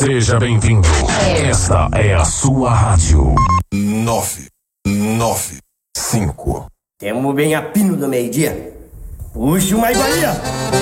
Seja bem-vindo. Esta é a sua rádio. 995. Temos bem a pino do meio-dia. Puxa uma iguaria.